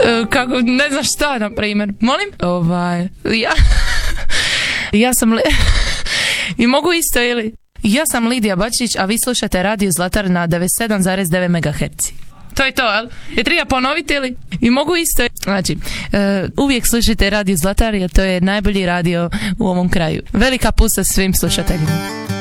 Kako, ne znam šta, na primjer. Molim? Ja sam... I mogu isto, ili? Ja sam Lidija Bačić, a vi slušate Radio Zlatar na 97,9 MHz. To je to, jel? Je treba ponoviti, ili? I mogu isto... Znači, uvijek slušajte Radio Zlatar, jer to je najbolji radio u ovom kraju. Velika pusta svim slušateljima.